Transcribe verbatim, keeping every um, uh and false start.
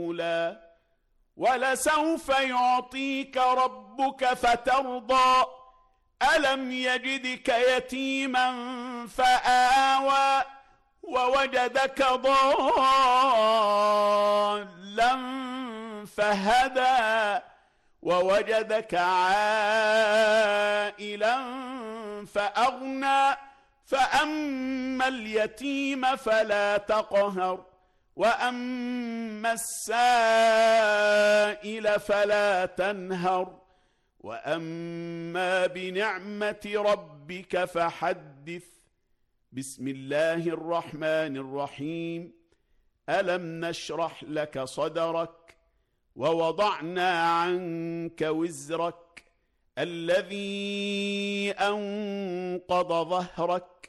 ولسوف يعطيك ربك فترضى ألم يجدك يتيما فآوى ووجدك ضالا فهدى ووجدك عائلا فأغنى فأما اليتيم فلا تقهر وأما السائل فلا تنهر وأما بنعمة ربك فحدث. بسم الله الرحمن الرحيم. ألم نشرح لك صدرك ووضعنا عنك وزرك الذي أنقض ظهرك